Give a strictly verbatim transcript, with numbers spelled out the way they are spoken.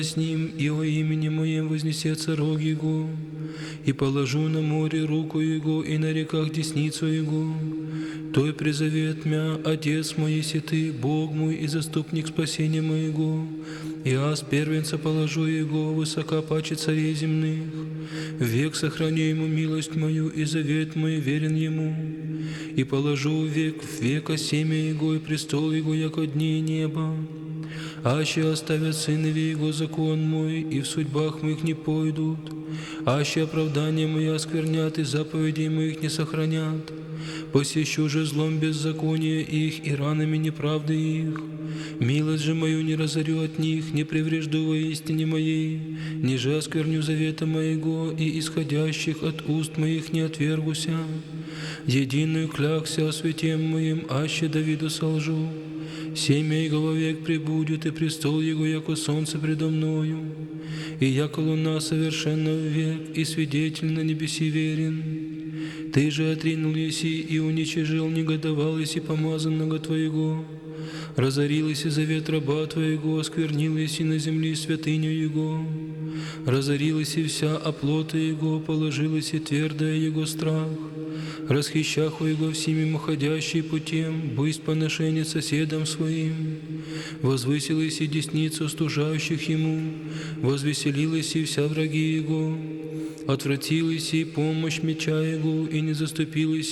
с ним, и о имени моем вознесется рог его, и положу на море руку его, и на реках десницу его. Той призовет мя, Отец мой, еси ты, Бог мой и заступник спасения моего. И аз первенца положу его, высока паче царей земных. Век сохраню ему милость мою, и завет мой верен ему. И положу век в века семя его, и престол его, яко дни неба. Аще оставят сынове его закон мой, и в судьбах моих не пойдут. Аще оправдания мои осквернят, и заповедей моих не сохранят. Посещу же злом беззакония их, и ранами неправды их. Милость же мою не разорю от них, не преврежду во истине моей, ниже оскверню завета моего, и исходящих от уст моих не отвергуся. Единую клякся о святем моем, аще Давиду солжу. Семя его вовек пребудет, и престол его, яко солнце предо мною. И яко луна совершенно век, и свидетель на небеси верен. Ты же отринул еси, и уничижил, негодовал еси помазанного Твоего. Разорил еси завет раба Твоего, осквернил еси на земле святыню Его. Разорил еси вся оплота Его, положил еси твердое Его страх. Расхищаху Его всеми муходящий путем, бысть поношение соседам своим. Возвысил еси десницу стужающих Ему, возвеселил еси вся враги Его. Отвратил еси помощь меча Его, и не заступил еси